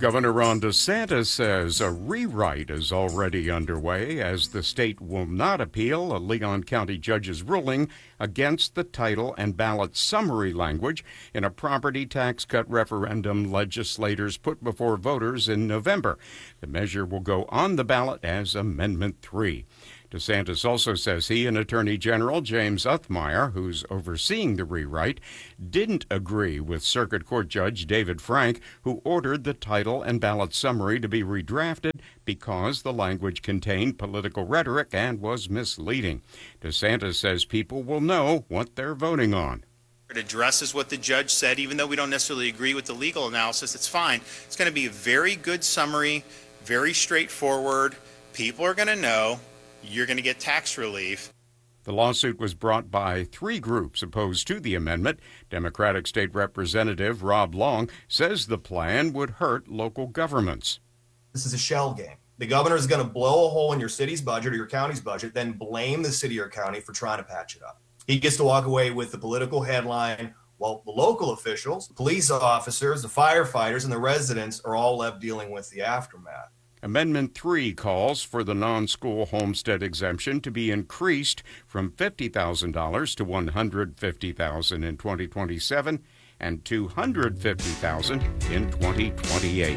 Governor Ron DeSantis says a rewrite is already underway as the state will not appeal a Leon County judge's ruling against the title and ballot summary language in a property tax cut referendum legislators put before voters in November. The measure will go on the ballot as Amendment 3. DeSantis also says he and Attorney General James Uthmeier, who's overseeing the rewrite, didn't agree with Circuit Court Judge David Frank, who ordered the title and ballot summary to be redrafted because the language contained political rhetoric and was misleading. DeSantis says people will know what they're voting on. It addresses what the judge said, even though we don't necessarily agree with the legal analysis. It's fine. It's going to be a very good summary, very straightforward. People are going to know. You're going to get tax relief. The lawsuit was brought by three groups opposed to the amendment. Democratic State Representative Rob Long says the plan would hurt local governments. This is a shell game. The governor is going to blow a hole in your city's budget or your county's budget, then blame the city or county for trying to patch it up. He gets to walk away with the political headline, while the local officials, the police officers, the firefighters, and the residents are all left dealing with the aftermath. Amendment 3 calls for the non-school homestead exemption to be increased from $50,000 to $150,000 in 2027 and $250,000 in 2028.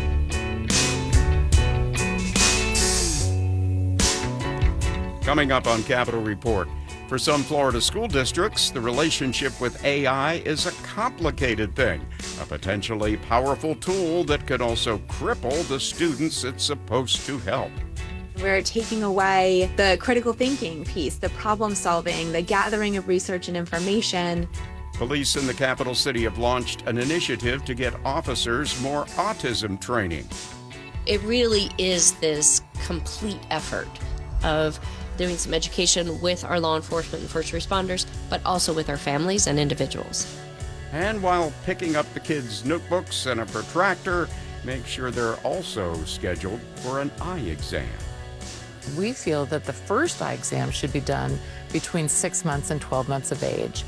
Coming up on Capitol Report, for some Florida school districts, the relationship with AI is a complicated thing, a potentially powerful tool that could also cripple the students it's supposed to help. We're taking away the critical thinking piece, the problem solving, the gathering of research and information. Police in the capital city have launched an initiative to get officers more autism training. It really is this complete effort of doing some education with our law enforcement and first responders, but also with our families and individuals. And while picking up the kids' notebooks and a protractor, make sure they're also scheduled for an eye exam. We feel that the first eye exam should be done between 6 months and 12 months of age.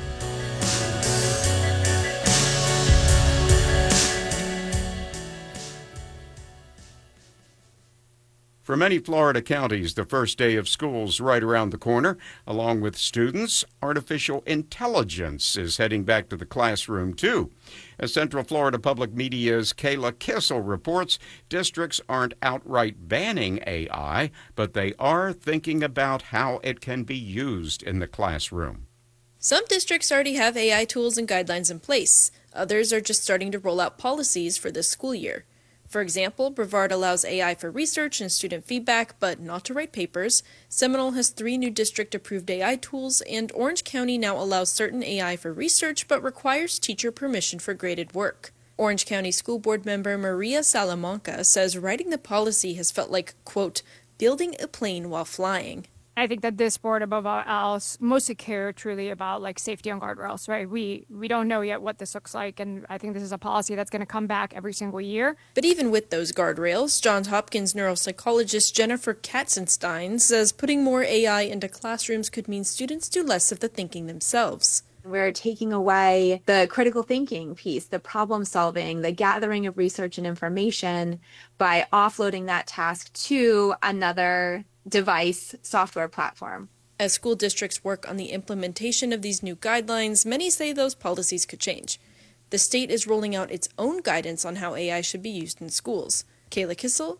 For many Florida counties, the first day of school's right around the corner. Along with students, artificial intelligence is heading back to the classroom, too. As Central Florida Public Media's Kayla Kissel reports, districts aren't outright banning AI, but they are thinking about how it can be used in the classroom. Some districts already have AI tools and guidelines in place. Others are just starting to roll out policies for this school year. For example, Brevard allows AI for research and student feedback, but not to write papers. Seminole has 3 new district-approved AI tools, and Orange County now allows certain AI for research, but requires teacher permission for graded work. Orange County School Board member Maria Salamanca says writing the policy has felt like, quote, building a plane while flying. I think that this board, above all else, mostly care truly about like safety and guardrails, right? We don't know yet what this looks like, and I think this is a policy that's going to come back every single year. But even with those guardrails, Johns Hopkins neuropsychologist Jennifer Katzenstein says putting more AI into classrooms could mean students do less of the thinking themselves. We're taking away the critical thinking piece, the problem solving, the gathering of research and information by offloading that task to another device software platform. As school districts work on the implementation of these new guidelines, many say those policies could change. The state is rolling out its own guidance on how AI should be used in schools. Kayla Kissel.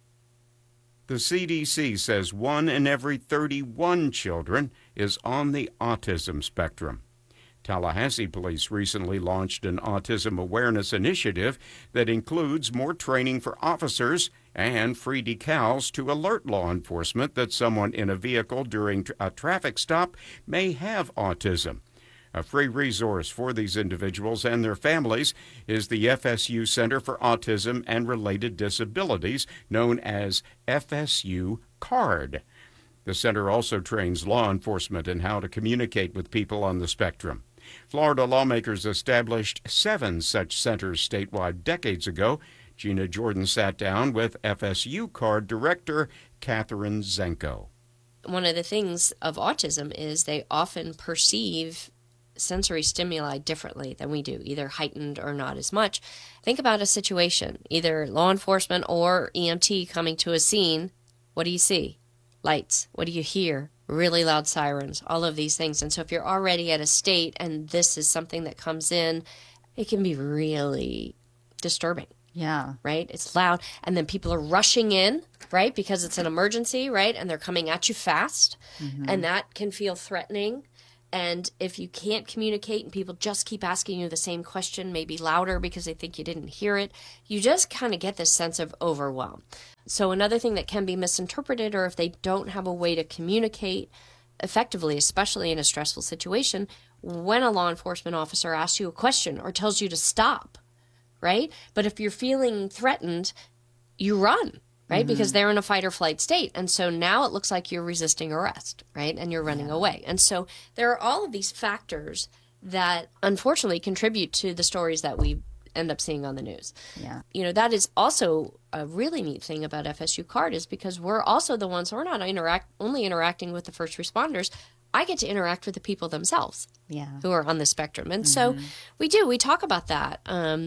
The CDC says 1 in every 31 children is on the autism spectrum. Tallahassee Police recently launched an autism awareness initiative that includes more training for officers and free decals to alert law enforcement that someone in a vehicle during a traffic stop may have autism. A free resource for these individuals and their families is the FSU Center for Autism and Related Disabilities, known as FSU CARD. The center also trains law enforcement in how to communicate with people on the spectrum. Florida lawmakers established 7 such centers statewide decades ago. Gina Jordan sat down with FSU CARD director Catherine Zenko. One of the things of autism is they often perceive sensory stimuli differently than we do, either heightened or not as much. Think about a situation, either law enforcement or EMT coming to a scene. What do you see? Lights. What do you hear? Really loud sirens, all of these things. And so if you're already at a state and this is something that comes in, it can be really disturbing. Yeah. Right? It's loud. And then people are rushing in, right? Because it's an emergency, right? And they're coming at you fast. Mm-hmm. And that can feel threatening. And if you can't communicate and people just keep asking you the same question, maybe louder because they think you didn't hear it, you just kind of get this sense of overwhelm. So another thing that can be misinterpreted, or if they don't have a way to communicate effectively, especially in a stressful situation, when a law enforcement officer asks you a question or tells you to stop, right? But if you're feeling threatened, you run, right? Mm-hmm. Because they're in a fight or flight state. And so now it looks like you're resisting arrest, right? And you're running away. And so there are all of these factors that unfortunately contribute to the stories that we end up seeing on the news. Yeah. You know, that is also a really neat thing about FSU CARD, is because we're also the ones, we're not only interacting with the first responders. I get to interact with the people themselves who are on the spectrum. And so we talk about that.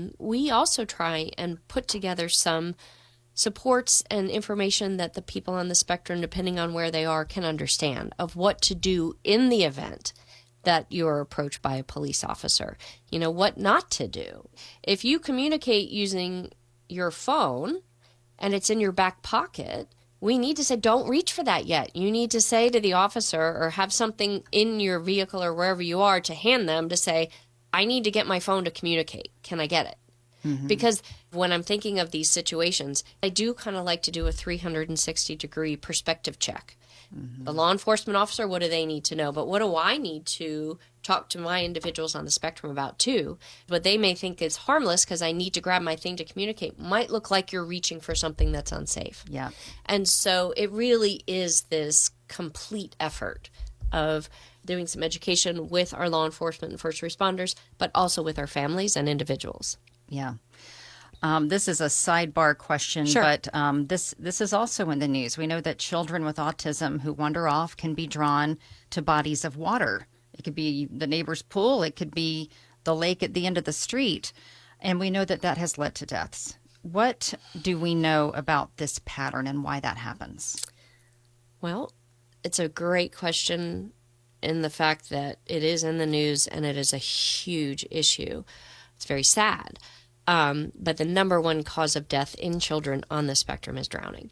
We also try and put together some supports and information that the people on the spectrum, depending on where they are, can understand of what to do in the event that you're approached by a police officer. You know, what not to do. If you communicate using your phone and it's in your back pocket, we need to say, don't reach for that yet. You need to say to the officer, or have something in your vehicle or wherever you are to hand them to say, I need to get my phone to communicate. Can I get it? Mm-hmm. Because when I'm thinking of these situations, I do kind of like to do a 360-degree perspective check. Mm-hmm. The law enforcement officer, what do they need to know? But what do I need to talk to my individuals on the spectrum about too? What they may think is harmless because I need to grab my thing to communicate might look like you're reaching for something that's unsafe. Yeah. And so it really is this complete effort of doing some education with our law enforcement and first responders, but also with our families and individuals. Yeah. This is a sidebar question, Sure. but this is also in the news. We know that children with autism who wander off can be drawn to bodies of water. It could be the neighbor's pool. It could be the lake at the end of the street. And we know that that has led to deaths. What do we know about this pattern and why that happens? Well, it's a great question in the fact that it is in the news and it is a huge issue. It's very sad. But the number one cause of death in children on the spectrum is drowning.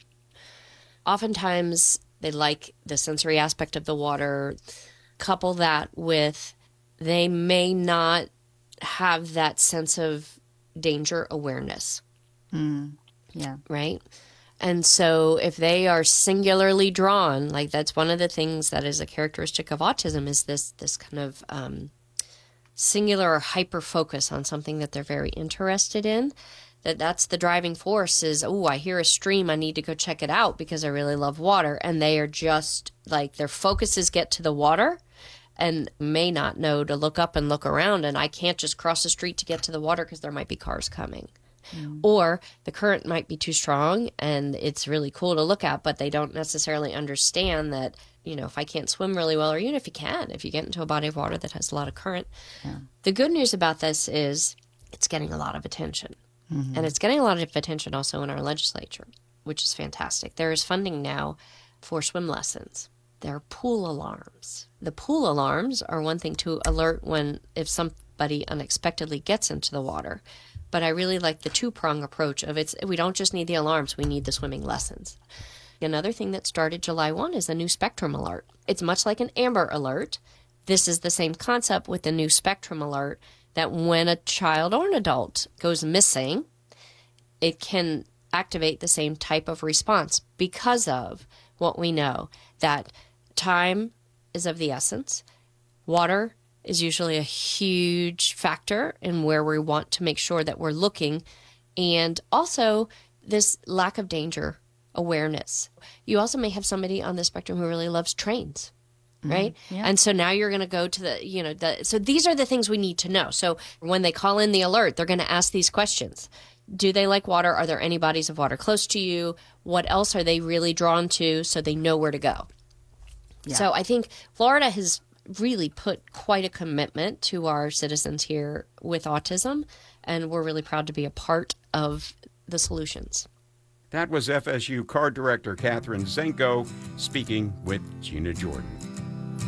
Oftentimes, they like the sensory aspect of the water. Couple that with they may not have that sense of danger awareness. Yeah. Right? And so if they are singularly drawn, like that's one of the things that is a characteristic of autism, is this kind of singular or hyper focus on something that they're very interested in. That's the driving force is, oh, I hear a stream, I need to go check it out because I really love water. And they are just like, their focuses get to the water and may not know to look up and look around. And I can't just cross the street to get to the water because there might be cars coming. Or the current might be too strong and it's really cool to look at, but they don't necessarily understand that, you know, if I can't swim really well, or even if you get into a body of water that has a lot of current. Yeah. The good news about this is it's getting a lot of attention. Mm-hmm. And it's getting a lot of attention also in our legislature, which is fantastic. There is funding now for swim lessons. There are pool alarms. The pool alarms are one thing to alert if somebody unexpectedly gets into the water. But I really like the two-prong approach of we don't just need the alarms, we need the swimming lessons. Another thing that started July 1 is a new Spectrum alert. It's much like an Amber alert. This is the same concept with the new Spectrum alert, that when a child or an adult goes missing, it can activate the same type of response because of what we know, that time is of the essence. Water is usually a huge factor in where we want to make sure that we're looking. And also this lack of danger awareness. You also may have somebody on the spectrum who really loves trains, right? Yeah. And so now you're going to go to so these are the things we need to know. So when they call in the alert, they're going to ask these questions. Do they like water? Are there any bodies of water close to you? What else are they really drawn to so they know where to go? Yeah. So I think Florida has really put quite a commitment to our citizens here with autism, and we're really proud to be a part of the solutions. That was FSU Card Director Catherine Zenko speaking with Gina Jordan.